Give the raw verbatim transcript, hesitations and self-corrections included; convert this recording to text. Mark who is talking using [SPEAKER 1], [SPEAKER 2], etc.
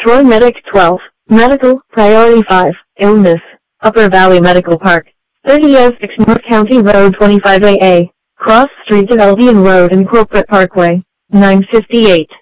[SPEAKER 1] Troy Medic twelve, Medical, Priority five, Illness, Upper Valley Medical Park, thirty oh six North County Road twenty-five A A, Cross Street to Albion Road and Corporate Parkway, nine fifty-eight.